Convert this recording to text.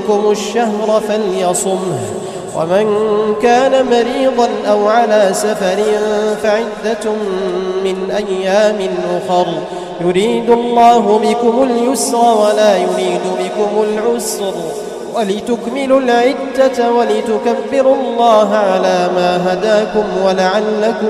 منكم الشهر فليصمه، ومن كان مريضا أو على سفر فعدة من أيام أخر، يريد الله بكم اليسر ولا يريد بكم العسر، ولتكملوا العدة ولتكبروا الله على ما هداكم ولعلكم